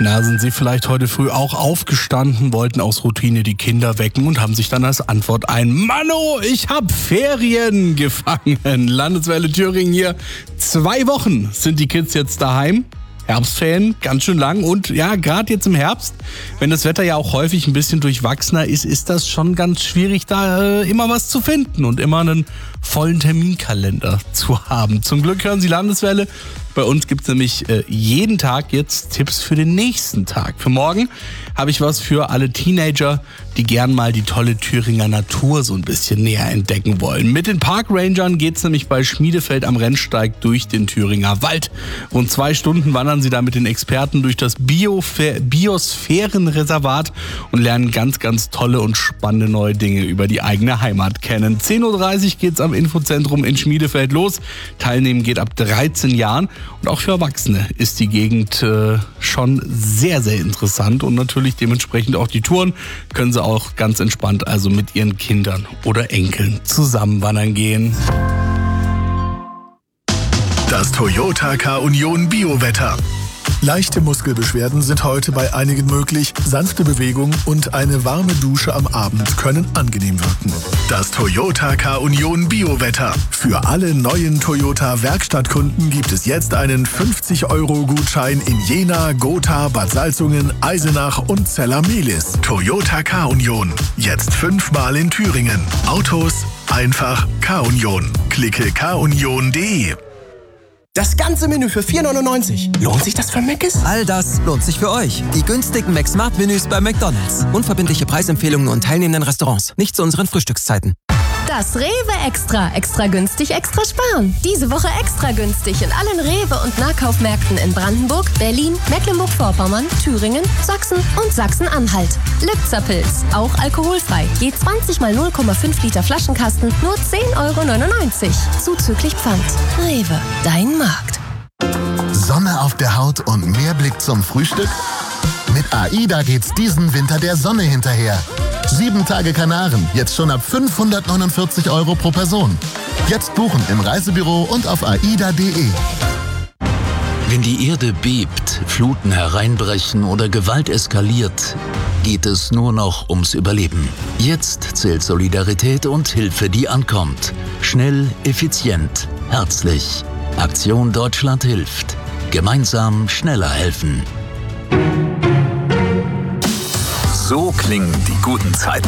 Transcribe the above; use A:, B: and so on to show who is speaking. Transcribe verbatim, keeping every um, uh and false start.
A: Na, sind Sie vielleicht heute früh auch aufgestanden, wollten aus Routine die Kinder wecken und haben sich dann als Antwort ein Manno, ich hab Ferien gefangen. Landeswelle Thüringen hier. Zwei Wochen sind die Kids jetzt daheim. Herbstferien, ganz schön lang und ja, gerade jetzt im Herbst, wenn das Wetter ja auch häufig ein bisschen durchwachsener ist, ist das schon ganz schwierig, da äh, immer was zu finden und immer einen vollen Terminkalender zu haben. Zum Glück hören Sie Landeswelle. Bei uns gibt es nämlich äh, jeden Tag jetzt Tipps für den nächsten Tag. Für morgen habe ich was für alle Teenager, die gern mal die tolle Thüringer Natur so ein bisschen näher entdecken wollen. Mit den Parkrangern geht es nämlich bei Schmiedefeld am Rennsteig durch den Thüringer Wald. Rund zwei Stunden wandern sie da mit den Experten durch das Biosphä- Biosphärenreservat und lernen ganz, ganz tolle und spannende neue Dinge über die eigene Heimat kennen. zehn Uhr dreißig geht es am Infozentrum in Schmiedefeld los. Teilnehmen geht ab dreizehn Jahren. Und auch für Erwachsene ist die Gegend äh, schon sehr, sehr interessant und natürlich dementsprechend auch die Touren können sie auch ganz entspannt also mit ihren Kindern oder Enkeln zusammen wandern gehen.
B: Das Toyota K-Union Biowetter. Leichte Muskelbeschwerden sind heute bei einigen möglich. Sanfte Bewegung und eine warme Dusche am Abend können angenehm wirken. Das Toyota K-Union Biowetter. Für alle neuen Toyota-Werkstattkunden gibt es jetzt einen fünfzig Euro Gutschein in Jena, Gotha, Bad Salzungen, Eisenach und Zella-Mehlis. Toyota K-Union. Jetzt fünfmal in Thüringen. Autos einfach K-Union. Klicke k union punkt de.
C: Das ganze Menü für vier neunundneunzig. Lohnt sich das für Mc's?
D: All das lohnt sich für euch. Die günstigen McSmart-Menüs bei McDonald's. Unverbindliche Preisempfehlungen und teilnehmenden Restaurants. Nicht zu unseren Frühstückszeiten.
E: Das Rewe Extra. Extra günstig, extra sparen. Diese Woche extra günstig in allen Rewe- und Nahkaufmärkten in Brandenburg, Berlin, Mecklenburg-Vorpommern, Thüringen, Sachsen und Sachsen-Anhalt. Lipzerpilz, auch alkoholfrei. Je zwanzig mal null Komma fünf Liter Flaschenkasten, nur zehn Euro neunundneunzig. Zuzüglich Pfand. Rewe, dein Markt.
F: Sonne auf der Haut und mehr Blick zum Frühstück? Mit AIDA geht's diesen Winter der Sonne hinterher. Sieben Tage Kanaren, jetzt schon ab fünfhundertneunundvierzig Euro pro Person. Jetzt buchen im Reisebüro und auf aida punkt de.
G: Wenn die Erde bebt, Fluten hereinbrechen oder Gewalt eskaliert, geht es nur noch ums Überleben. Jetzt zählt Solidarität und Hilfe, die ankommt. Schnell, effizient, herzlich. Aktion Deutschland hilft. Gemeinsam schneller helfen.
B: So klingen die guten Zeiten.